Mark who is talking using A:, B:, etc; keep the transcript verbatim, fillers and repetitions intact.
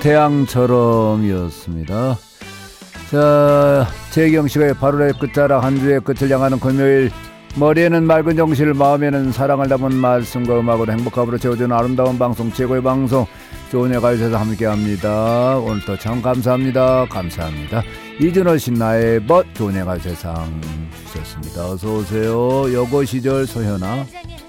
A: 태양처럼이었습니다. 자, 재경씨가 팔월의 끝자락 한 주의 끝을 향하는 금요일, 머리에는 맑은 정실, 마음에는 사랑을 담은 말씀과 음악으로 행복함으로 채워주는 아름다운 방송, 최고의 방송 좋은 예가에서 함께합니다. 오늘도 참 감사합니다. 감사합니다. 이준호 신나의 멋 좋은 예가 세상 주셨습니다. 어서오세요. 여고 시절 소현아.